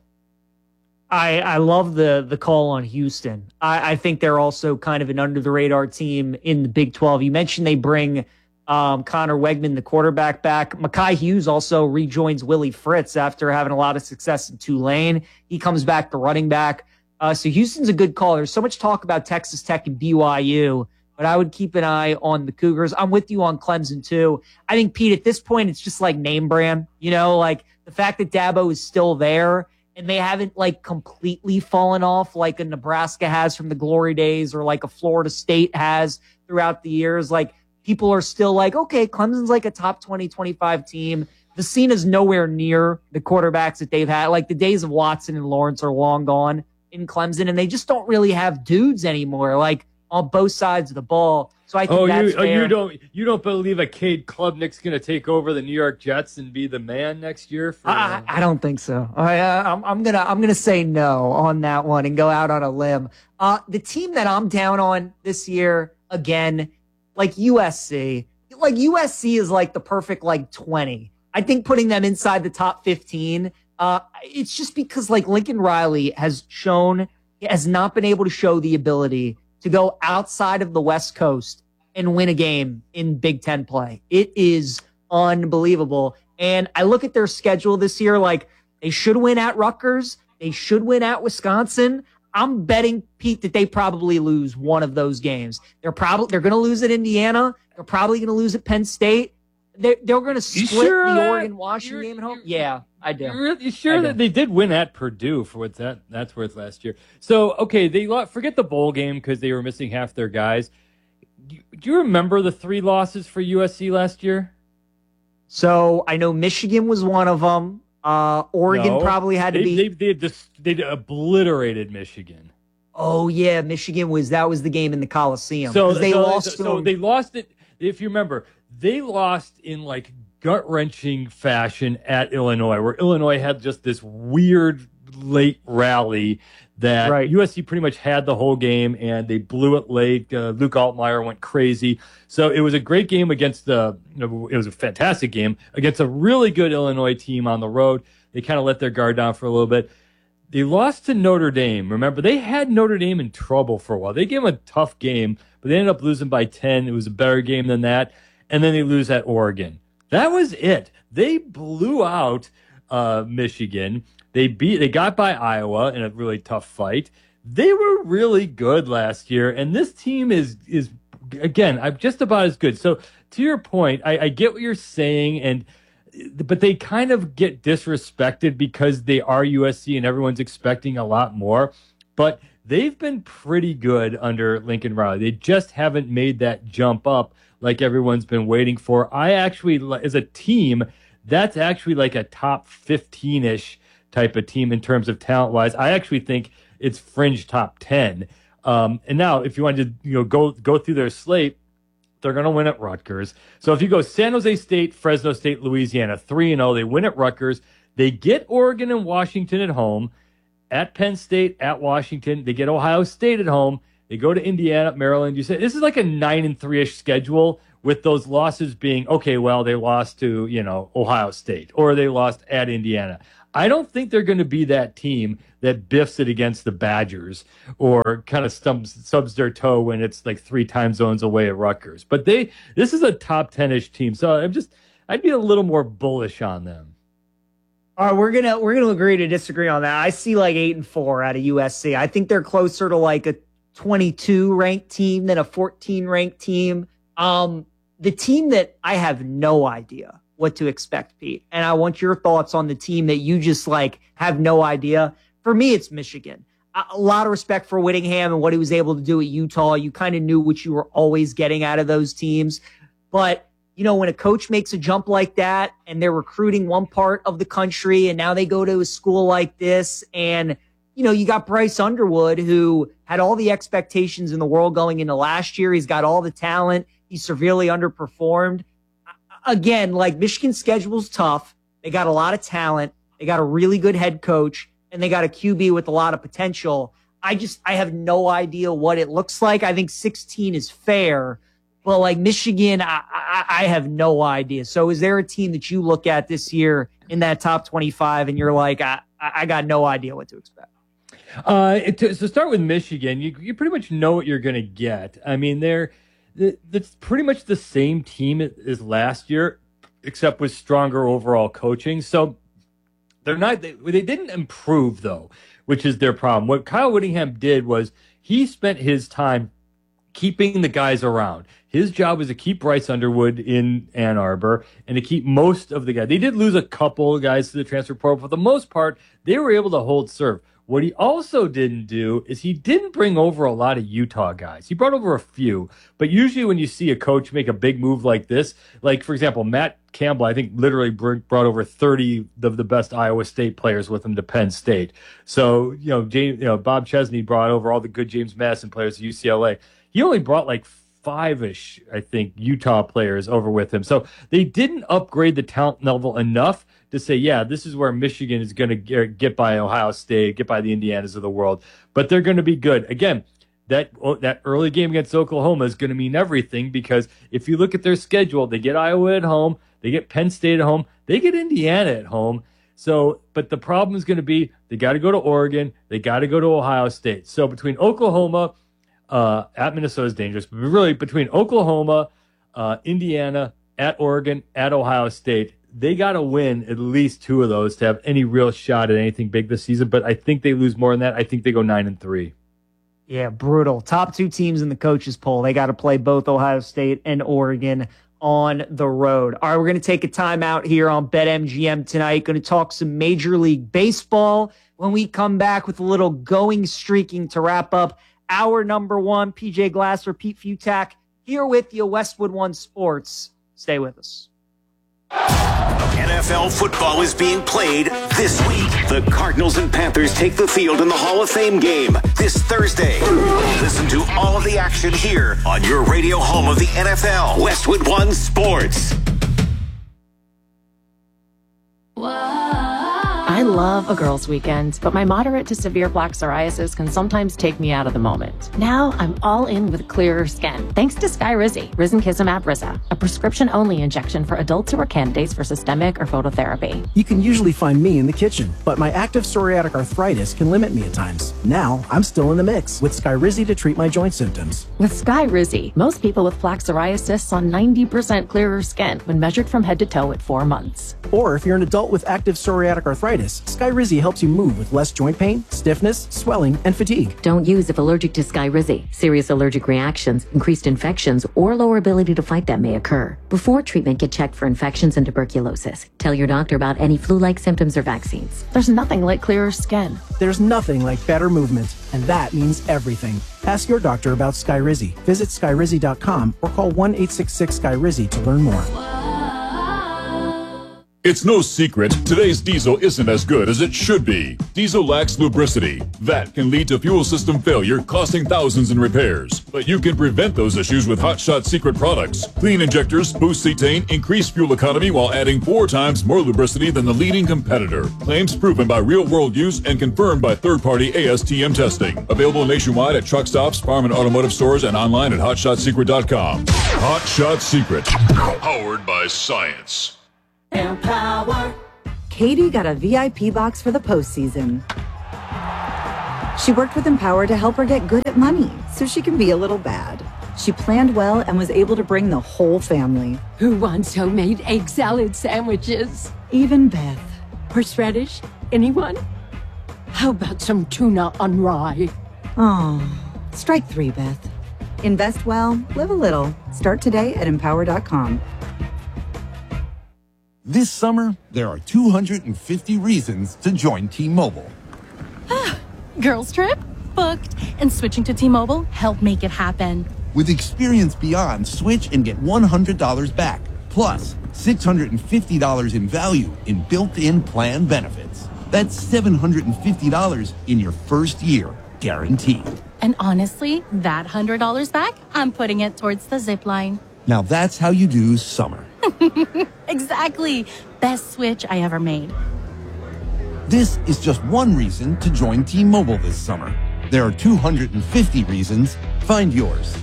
S2: I love the call on Houston. I think they're also kind of an under the radar team in the Big 12. You mentioned they bring Connor Wegman, the quarterback, back. Mekhi Hughes also rejoins Willie Fritz after having a lot of success in Tulane. He comes back, the running back. So Houston's a good call. There's so much talk about Texas Tech and BYU, but I would keep an eye on the Cougars. I'm with you on Clemson too. I think, Pete, at this point, it's just like name brand. Like the fact that Dabo is still there and they haven't like completely fallen off like a Nebraska has from the glory days or like a Florida State has throughout the years. Like people are still like, okay, Clemson's like a top 20, 25 team. The scene is nowhere near the quarterbacks that they've had. Like the days of Watson and Lawrence are long gone in Clemson, and they just don't really have dudes anymore, like on both sides of the ball. So I think that's fair.
S1: You don't believe a Cade Klubnik's going to take over the New York Jets and be the man next year?
S2: I don't think so. I'm gonna say no on that one and go out on a limb. The team that I'm down on this year, again, like USC. Like USC is like the perfect like 20. I think putting them inside the top 15. It's just because like Lincoln Riley has not been able to show the ability to go outside of the West Coast and win a game in Big Ten play. It is unbelievable. And I look at their schedule this year, like they should win at Rutgers. They should win at Wisconsin. I'm betting, Pete, that they probably lose one of those games. They're going to lose at Indiana. They're probably going to lose at Penn State. They're going to split the Oregon-Washington game at home. Yeah, I do.
S1: You sure that they did win at Purdue for what that's worth last year? So, okay, they forget the bowl game because they were missing half their guys. Do you remember the 3 losses for USC last year?
S2: So I know Michigan was one of them. Oregon probably had to be.
S1: They obliterated Michigan.
S2: Oh yeah, Michigan was the game in the Coliseum.
S1: So they lost it. If you remember, they lost in like gut-wrenching fashion at Illinois, where Illinois had just this weird late rally that USC pretty much had the whole game, and they blew it late. Luke Altmaier went crazy. So it was a great game against it was a fantastic game against a really good Illinois team on the road. They kind of let their guard down for a little bit. They lost to Notre Dame. Remember, they had Notre Dame in trouble for a while. They gave them a tough game, but they ended up losing by 10. It was a better game than that. And then they lose at Oregon. That was it. They blew out Michigan. They got by Iowa in a really tough fight. They were really good last year, and this team is again, I'm just about as good. So to your point, I get what you're saying, but they kind of get disrespected because they are USC and everyone's expecting a lot more. But they've been pretty good under Lincoln Riley. They just haven't made that jump up like everyone's been waiting for. I actually, as a team, that's actually like a top 15-ish type of team in terms of talent-wise. I actually think it's fringe top 10. And now, if you wanted to go through their slate, they're going to win at Rutgers. So if you go San Jose State, Fresno State, Louisiana, 3-0, they win at Rutgers. They get Oregon and Washington at home, at Penn State, at Washington. They get Ohio State at home. They go to Indiana, Maryland. You said this is like a 9-3-ish schedule, with those losses being, okay, well, they lost to, Ohio State, or they lost at Indiana. I don't think they're going to be that team that biffs it against the Badgers or kind of subs their toe when it's like 3 time zones away at Rutgers. But this is a top 10-ish team, so I'd be a little more bullish on them.
S2: All right, we're gonna agree to disagree on that. I see like 8-4 out of USC. I think they're closer to like a 22 ranked team than a 14 ranked team. The team that I have no idea what to expect, Pete, and I want your thoughts on the team that you just like have no idea. For me, it's Michigan. A lot of respect for Whittingham and what he was able to do at Utah. You kind of knew what you were always getting out of those teams. But, when a coach makes a jump like that and they're recruiting one part of the country and now they go to a school like this and, you got Bryce Underwood, who had all the expectations in the world going into last year. He's got all the talent. He severely underperformed. Again, like Michigan's schedule's tough. They got a lot of talent. They got a really good head coach, and they got a QB with a lot of potential. I have no idea what it looks like. I think 16 is fair, but like Michigan, I have no idea. So is there a team that you look at this year in that top 25 and you're like, I got no idea what to expect?
S1: So start with Michigan. You pretty much know what you're going to get. I mean, that's pretty much the same team as last year, except with stronger overall coaching. So they didn't improve, though, which is their problem. What Kyle Whittingham did was he spent his time keeping the guys around. His job was to keep Bryce Underwood in Ann Arbor and to keep most of the guys. They did lose a couple of guys to the transfer portal. For the most part, they were able to hold serve. What he also didn't do is he didn't bring over a lot of Utah guys. He brought over a few, but usually when you see a coach make a big move like this, like, for example, Matt Campbell, I think literally brought over 30 of the best Iowa State players with him to Penn State. So, Bob Chesney brought over all the good James Madison players to UCLA. He only brought like 5-ish, I think, Utah players over with him. So they didn't upgrade the talent level enough to say, yeah, this is where Michigan is going to get by Ohio State, get by the Indianas of the world. But they're going to be good. Again, that early game against Oklahoma is going to mean everything, because if you look at their schedule, they get Iowa at home, they get Penn State at home, they get Indiana at home. So, but the problem is going to be they got to go to Oregon, they got to go to Ohio State. So between Oklahoma, at Minnesota is dangerous, but really between Oklahoma, Indiana, at Oregon, at Ohio State, they got to win at least 2 of those to have any real shot at anything big this season. But I think they lose more than that. I think they go 9-3.
S2: Yeah, brutal. Top 2 teams in the coaches poll. They got to play both Ohio State and Oregon on the road. All right, we're going to take a timeout here on BetMGM tonight. Going to talk some Major League Baseball when we come back with a little going streaking to wrap up hour number 1. PJ Glasser, Pete Futak here with you, Westwood One Sports. Stay with us.
S3: NFL football is being played this week. The Cardinals and Panthers take the field in the Hall of Fame game this Thursday. Listen to all of the action here on your radio home of the NFL, Westwood One Sports.
S4: I love a girls' weekend, but my moderate to severe plaque psoriasis can sometimes take me out of the moment. Now I'm all in with clearer skin, thanks to Skyrizi, Risankizumab Risa, a prescription-only injection for adults who are candidates for systemic or phototherapy.
S5: You can usually find me in the kitchen, but my active psoriatic arthritis can limit me at times. Now I'm still in the mix with Skyrizi to treat my joint symptoms.
S4: With Skyrizi, most people with plaque psoriasis saw 90% clearer skin when measured from head to toe at 4 months.
S5: Or if you're an adult with active psoriatic arthritis, Skyrizi helps you move with less joint pain, stiffness, swelling, and fatigue.
S24: Don't use if allergic to Skyrizi. Serious allergic reactions, increased infections, or lower ability to fight them may occur. Before treatment, get checked for infections and tuberculosis. Tell your doctor about any flu-like symptoms or vaccines.
S4: There's nothing like clearer skin.
S5: There's nothing like better movement, and that means everything. Ask your doctor about Skyrizi. Visit Skyrizi.com or call 1-866-SKYRIZI to learn more.
S6: It's no secret, today's diesel isn't as good as it should be. Diesel lacks lubricity. That can lead to fuel system failure, costing thousands in repairs. But you can prevent those issues with Hot Shot Secret products. Clean injectors, boost cetane, increase fuel economy while adding 4 times more lubricity than the leading competitor. Claims proven by real-world use and confirmed by third-party ASTM testing. Available nationwide at truck stops, farm and automotive stores, and online at hotshotsecret.com. Hot Shot Secret. Powered by science.
S8: Empower. Katie got a VIP box for the postseason. She worked with Empower to help her get good at money so she can be a little bad. She planned well and was able to bring the whole family.
S9: Who wants homemade egg salad sandwiches?
S8: Even Beth.
S9: Horseradish? Anyone? How about some tuna on rye?
S8: Oh, strike 3, Beth. Invest well, live a little. Start today at empower.com.
S10: This summer, there are 250 reasons to join T-Mobile.
S25: Girls trip? Booked. And switching to T-Mobile helped make it happen.
S10: With Experience Beyond, switch and get $100 back. Plus, $650 in value in built-in plan benefits. That's $750 in your first year, guaranteed.
S25: And honestly, that $100 back, I'm putting it towards the zip line.
S10: Now that's how you do summer.
S25: Exactly. Best switch I ever made.
S10: This is just one reason to join T-Mobile this summer. There are 250 reasons. Find yours.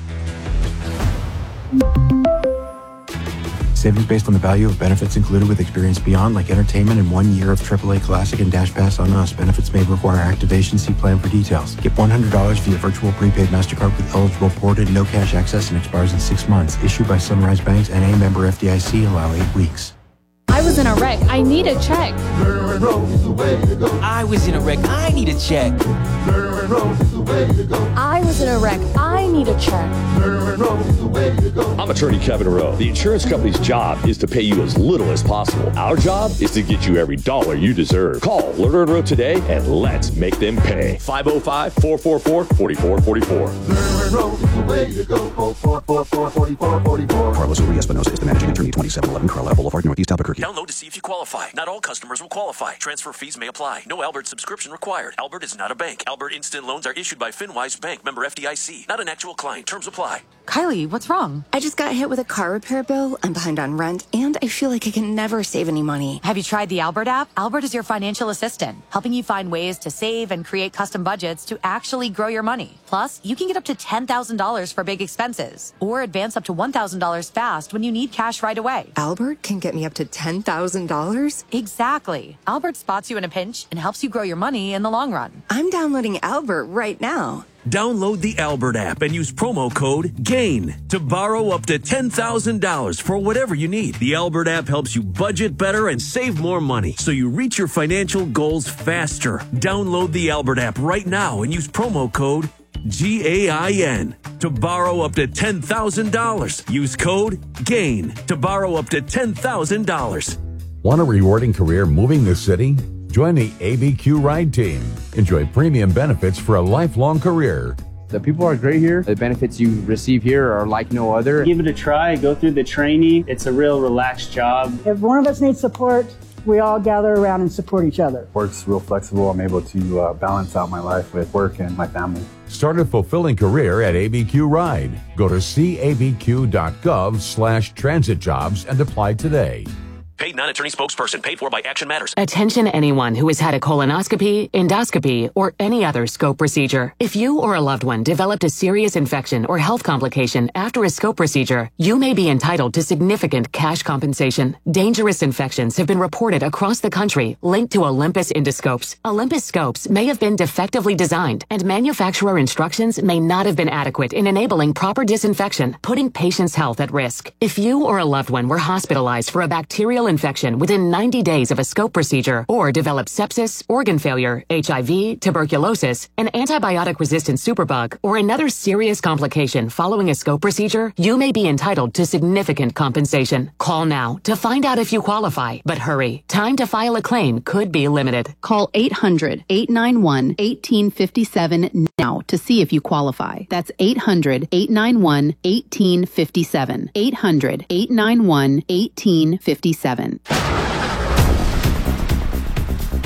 S26: Savings based on the value of benefits included with Experience Beyond, like entertainment and 1 year of AAA Classic and Dash Pass on us. Benefits may require activation. See plan for details. Get $100 via virtual prepaid MasterCard with eligible port and no cash access and expires in 6 months. Issued by Sunrise Banks and a member FDIC. Allow 8 weeks.
S27: I was in a wreck. I need a check.
S28: I was in a wreck. I need a check.
S27: I was in a wreck. I need a check.
S29: I'm attorney Kevin Rowe. The insurance company's job is to pay you as little as possible. Our job is to get you every dollar you deserve. Call Lerner & Rowe today and let's make them pay. 505-444-4444.
S30: Carlos Urias Espinosa is the managing attorney, 2711 Carlisle Boulevard, Northeast Albuquerque.
S31: Download to see if you qualify. Not all customers will qualify. Transfer fees may apply. No Albert subscription required. Albert is not a bank. Albert Instant Loans are issued by FinWise Bank, member FDIC. Not an actual client. Terms apply.
S32: Kylie, what's wrong? I just got hit with a car repair bill. I'm behind on rent, and I feel like I can never save any money.
S33: Have you tried the Albert app? Albert is your financial assistant, helping you find ways to save and create custom budgets to actually grow your money. Plus, you can get up to $10,000 for big expenses, or advance up to $1,000 fast when you need cash right away.
S32: Albert can get me up to $10,000?
S33: Exactly. Albert spots you in a pinch and helps you grow your money in the long run.
S32: I'm downloading Albert right now.
S34: Download the Albert app and use promo code GAIN to borrow up to $10,000 for whatever you need. The Albert app helps you budget better and save more money so you reach your financial goals faster. Download the Albert app right now and use promo code GAIN to borrow up to $10,000. Use code GAIN to borrow up to $10,000.
S35: Want a rewarding career moving the city? Join the ABQ Ride Team. Enjoy premium benefits for a lifelong career.
S36: The people are great here. The benefits you receive here are like no other.
S37: Give it a try. Go through the training. It's a real relaxed job.
S38: If one of us needs support, we all gather around and support each other.
S39: Work's real flexible. I'm able to balance out my life with work and my family.
S35: Start a fulfilling career at ABQ Ride. Go to cabq.gov/transitjobs and apply today.
S31: Paid non-attorney spokesperson. Paid for by Action Matters.
S24: Attention anyone who has had a colonoscopy, endoscopy, or any other scope procedure. If you or a loved one developed a serious infection or health complication after a scope procedure, you may be entitled to significant cash compensation. Dangerous infections have been reported across the country linked to Olympus endoscopes. Olympus scopes may have been defectively designed, and manufacturer instructions may not have been adequate in enabling proper disinfection, putting patients' health at risk. If you or a loved one were hospitalized for a bacterial infection within 90 days of a scope procedure, or developed sepsis, organ failure, HIV, tuberculosis, an antibiotic-resistant superbug, or another serious complication following a scope procedure, you may be entitled to significant compensation. Call now to find out if you qualify, but hurry. Time to file a claim could be limited.
S40: Call 800-891-1857 now to see if you qualify. That's 800-891-1857. 800-891-1857.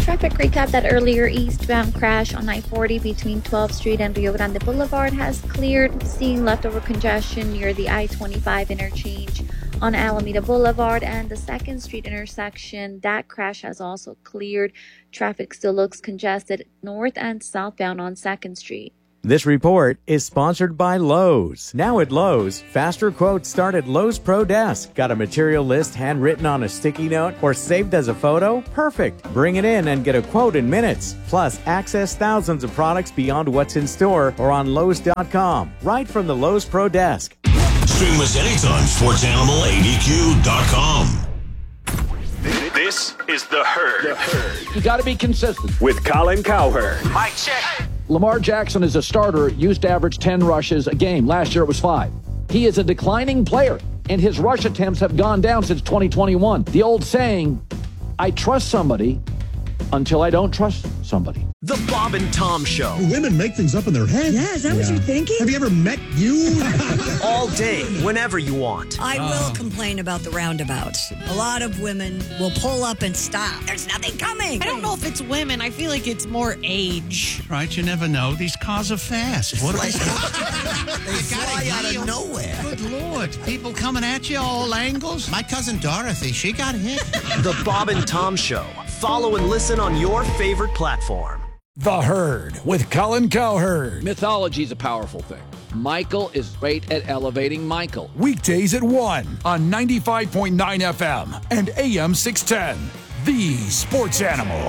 S1: Traffic recap: that earlier eastbound crash on I-40 between 12th Street and Rio Grande Boulevard has cleared. Seeing leftover congestion near the I-25 interchange on Alameda Boulevard and the 2nd Street intersection. That crash has also cleared. Traffic still looks congested north and southbound on 2nd Street.
S2: This report is sponsored by Lowe's. Now at Lowe's, faster quotes start at Lowe's Pro Desk. Got a material list handwritten on a sticky note or saved as a photo? Perfect. Bring it in and get a quote in minutes. Plus, access thousands of products beyond what's in store or on Lowe's.com. Right from the Lowe's Pro Desk.
S3: Stream us anytime. SportsAnimalABQ.com.
S4: This is The Herd.
S5: You got to be consistent.
S4: With Colin Cowherd.
S5: Mic check. Lamar Jackson is a starter, used to average 10 rushes a game. Last year it was 5. He is a declining player, and his rush attempts have gone down since 2021. The old saying, I trust somebody until I don't trust somebody.
S6: The Bob and Tom Show.
S7: Women make things up in their head.
S11: Yeah, is that what you're thinking?
S7: Have you ever met you?
S6: All day, whenever you want.
S11: I will complain about the roundabouts. A lot of women will pull up and stop. There's nothing coming.
S12: I don't know if it's women. I feel like it's more age.
S13: Right, you never know. These cars are fast. What are they
S11: fly out of nowhere.
S13: Good Lord. People coming at you all angles. My cousin Dorothy, she got hit.
S6: The Bob and Tom Show. Follow and listen on your favorite platform.
S14: The Herd with Colin Cowherd.
S5: Mythology is a powerful thing. Michael is great at elevating Michael.
S14: Weekdays at 1 on 95.9 FM and AM 610. The Sports Animal.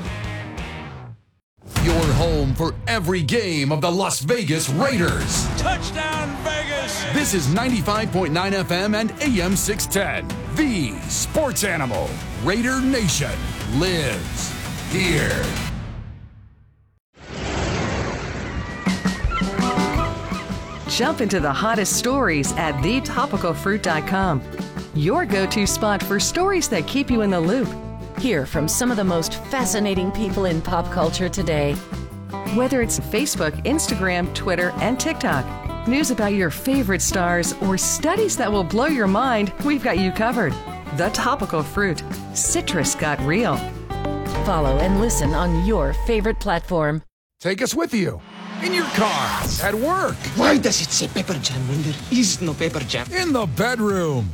S14: Your home for every game of the Las Vegas Raiders.
S13: Touchdown, Vegas!
S14: This is 95.9 FM and AM 610. The Sports Animal. Raider Nation lives here.
S15: Jump into the hottest stories at thetopicalfruit.com. Your go-to spot for stories that keep you in the loop. Hear from some of the most fascinating people in pop culture today. Whether it's Facebook, Instagram, Twitter, and TikTok, news about your favorite stars, or studies that will blow your mind, we've got you covered. The Topical Fruit. Citrus got real. Follow and listen on your favorite platform.
S14: Take us with you. In your car, at work.
S13: Why does it say pepper jam when there is no pepper jam?
S14: In the bedroom.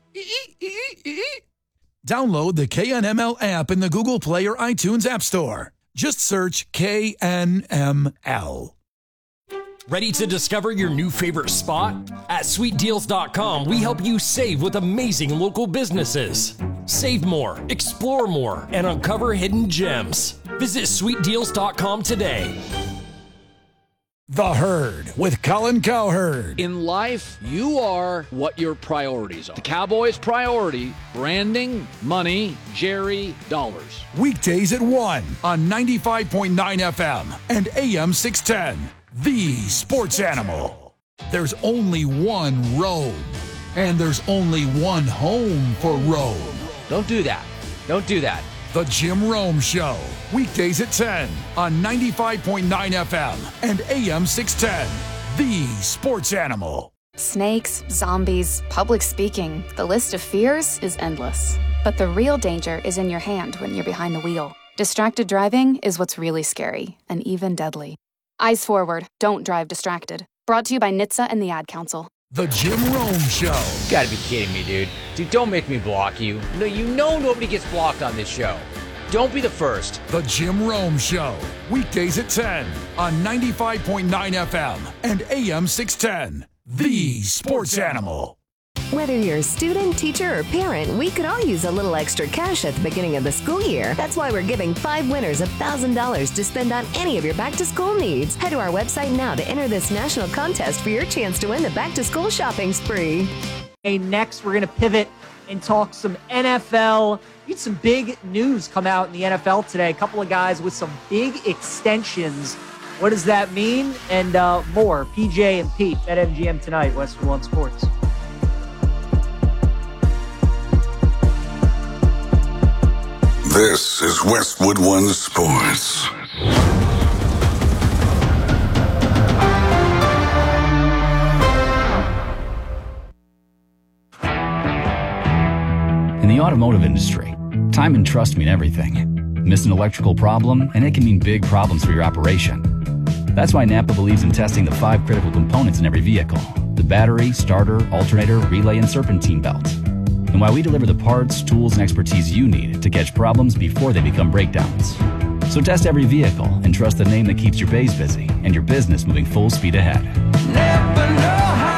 S14: Download the KNML app in the Google Play or iTunes App Store. Just search KNML.
S16: Ready to discover your new favorite spot? At SweetDeals.com, we help you save with amazing local businesses. Save more, explore more, and uncover hidden gems. Visit SweetDeals.com today.
S14: The Herd with Colin Cowherd.
S5: In life, you are what your priorities are. The Cowboys' priority, branding, money, Jerry, dollars.
S14: Weekdays at 1 on 95.9 FM and AM 610. The Sports Animal. There's only one road, and there's only one home for Rome.
S5: Don't do that. Don't do that.
S14: The Jim Rome Show. Weekdays at 10 on 95.9 FM and AM 610. The Sports Animal.
S27: Snakes, zombies, public speaking. The list of fears is endless. But the real danger is in your hand when you're behind the wheel. Distracted driving is what's really scary and even deadly. Eyes forward. Don't drive distracted. Brought to you by NHTSA and the Ad Council.
S14: The Jim Rome Show.
S17: You gotta be kidding me, dude. Dude, don't make me block you. No, you know nobody gets blocked on this show. Don't be the first.
S14: The Jim Rome Show. Weekdays at 10 on 95.9 FM and AM 610. The Sports Animal.
S18: Whether you're a student, teacher, or parent, we could all use a little extra cash at the beginning of the school year. That's why we're giving 5 winners $1,000 to spend on any of your back-to-school needs. Head to our website now to enter this national contest for your chance to win the back-to-school shopping spree.
S19: Hey, next, we're going to pivot and talk some NFL. We had some big news come out in the NFL today. A couple of guys with some big extensions. What does that mean? And more. PJ and Pete at MGM tonight, Westwood One Sports.
S20: This is Westwood One Sports.
S21: In the automotive industry, time and trust mean everything.
S8: Miss an electrical problem, and it can mean big problems for your operation. That's why Napa believes in testing the 5 critical components in every vehicle: the battery, starter, alternator, relay, and serpentine belt. And why we deliver the parts, tools, and expertise you need to catch problems before they become breakdowns. So test every vehicle and trust the name that keeps your bays busy and your business moving full speed ahead.
S9: Never know how.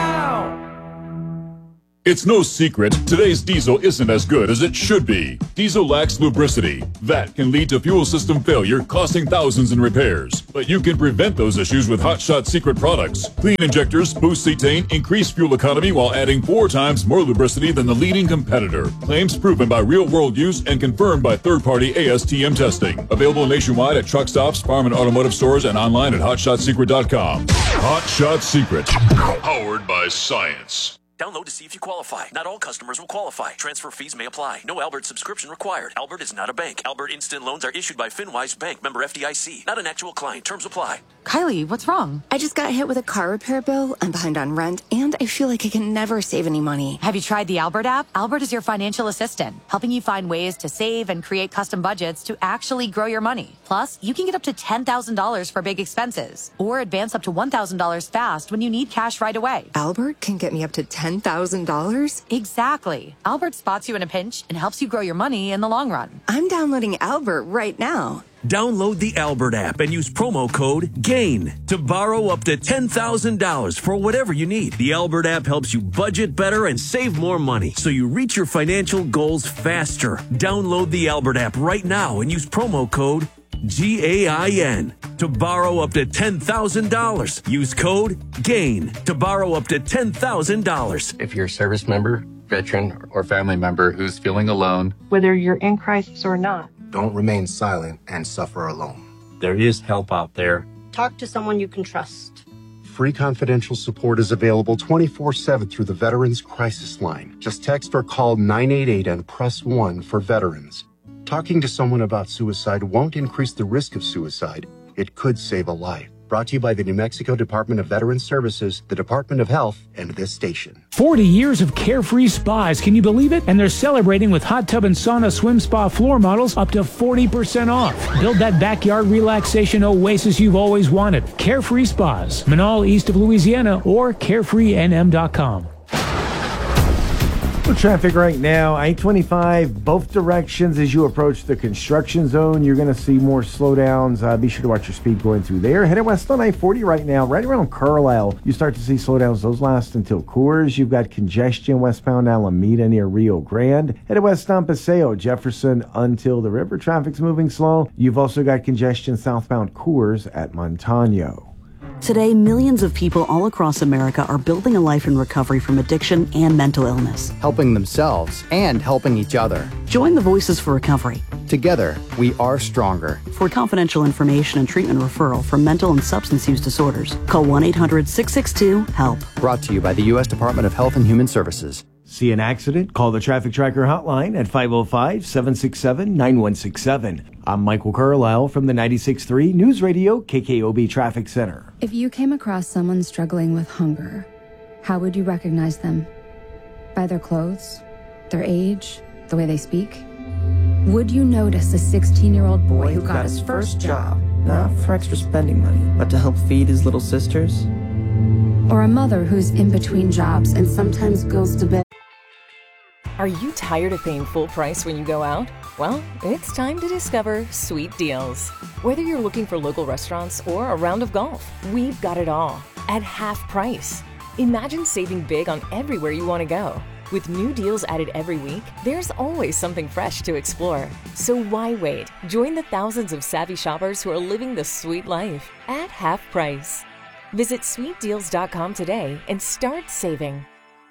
S10: It's no secret, today's diesel isn't as good as it should be. Diesel lacks lubricity. That can lead to fuel system failure, costing thousands in repairs. But you can prevent those issues with Hot Shot Secret products. Clean injectors, boost cetane, increase fuel economy while adding 4 times more lubricity than the leading competitor. Claims proven by real-world use and confirmed by third-party ASTM testing. Available nationwide at truck stops, farm and automotive stores, and online at HotShotSecret.com. Hot Shot Secret. Powered by science.
S21: Download to see if you qualify. Not all customers will qualify. Transfer fees may apply. No Albert subscription required. Albert is not a bank. Albert Instant Loans are issued by FinWise Bank, member FDIC. Not an actual client. Terms apply.
S8: Kylie, what's wrong? I just got hit with a car repair bill. I'm behind on rent, and I feel like I can never save any money.
S22: Have you tried the Albert app? Albert is your financial assistant, helping you find ways to save and create custom budgets to actually grow your money. Plus, you can get up to $10,000 for big expenses, or advance up to $1,000 fast when you need cash right away.
S8: Albert can get me up to $10,000?
S22: Exactly. Albert spots you in a pinch and helps you grow your money in the long run.
S8: I'm downloading Albert right now.
S23: Download the Albert app and use promo code GAIN to borrow up to $10,000 for whatever you need. The Albert app helps you budget better and save more money so you reach your financial goals faster. Download the Albert app right now and use promo code GAIN to borrow up to $10,000. Use code GAIN to borrow up to $10,000.
S25: If you're a service member, veteran, or family member who's feeling alone,
S27: whether you're in crisis or not,
S26: don't remain silent and suffer alone.
S28: There is help out there.
S27: Talk to someone you can trust.
S26: Free confidential support is available 24/7 through the Veterans Crisis Line. Just text or call 988 and press 1 for veterans. Talking to someone about suicide won't increase the risk of suicide. It could save a life. Brought to you by the New Mexico Department of Veterans Services, the Department of Health, and this station.
S29: 40 years of carefree spas, can you believe it? And they're celebrating with hot tub and sauna swim spa floor models up to 40% off. Build that backyard relaxation oasis you've always wanted. Carefree Spas, Manal, east of Louisiana, or carefreenm.com.
S30: Traffic right now, I-25, both directions as you approach the construction zone. You're going to see more slowdowns. Be sure to watch your speed going through there. Headed west on I-40 right now, right around Carlisle. You start to see slowdowns. Those last until Coors. You've got congestion westbound Alameda near Rio Grande. Headed west on Paseo, Jefferson until the river. Traffic's moving slow. You've also got congestion southbound Coors at Montano.
S31: Today, millions of people all across America are building a life in recovery from addiction and mental illness.
S32: Helping themselves and helping each other.
S31: Join the Voices for Recovery.
S32: Together, we are stronger.
S31: For confidential information and treatment referral for mental and substance use disorders, call 1-800-662-HELP.
S32: Brought to you by the U.S. Department of Health and Human Services.
S30: See an accident? Call the Traffic Tracker hotline at 505-767-9167. I'm Michael Carlisle from the 96.3 News Radio KKOB Traffic Center.
S33: If you came across someone struggling with hunger, how would you recognize them? By their clothes, their age, the way they speak? Would you notice a 16-year-old boy who got his first job,
S34: not for extra spending money, but to help feed his little sisters?
S33: Or a mother who's in between jobs and sometimes goes to bed?
S15: Are you tired of paying full price when you go out? Well, it's time to discover Sweet Deals. Whether you're looking for local restaurants or a round of golf, we've got it all at half price. Imagine saving big on everywhere you want to go. With new deals added every week, there's always something fresh to explore. So why wait? Join the thousands of savvy shoppers who are living the sweet life at half price. Visit sweetdeals.com today and start saving.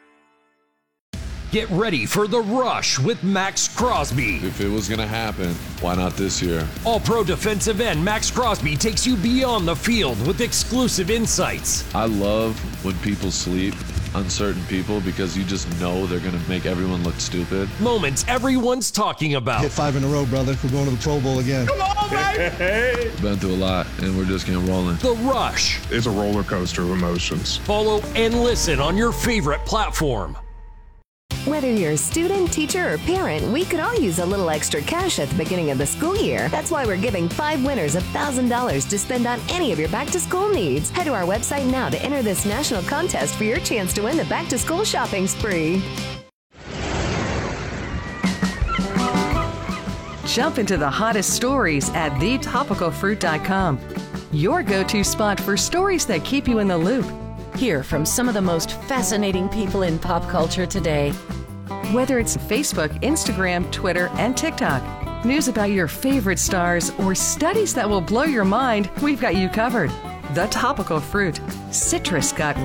S16: Get ready for The Rush with Max Crosby.
S35: If it was going to happen, why not this year?
S16: All-Pro defensive end Max Crosby takes you beyond the field with exclusive insights.
S35: I love when people sleep, uncertain people, because you just know they're going to make everyone look stupid.
S16: Moments everyone's talking about.
S7: Hit 5 in a row, brother. We're going to the Pro Bowl again.
S35: Come on, baby! Been through a lot, and we're just getting rolling.
S16: The Rush.
S36: It's a roller coaster of emotions.
S16: Follow and listen on your favorite platform.
S1: Whether you're a student, teacher, or parent, we could all use a little extra cash at the beginning of the school year. That's why we're giving 5 winners $1,000 to spend on any of your back-to-school needs. Head to our website now to enter this national contest for your chance to win the back-to-school shopping spree.
S15: Jump into the hottest stories at thetopicalfruit.com. Your go-to spot for stories that keep you in the loop. Hear from some of the most fascinating people in pop culture today. Whether it's Facebook, Instagram, Twitter, and TikTok, news about your favorite stars, or studies that will blow your mind, we've got you covered. The Topical Fruit. Citrus got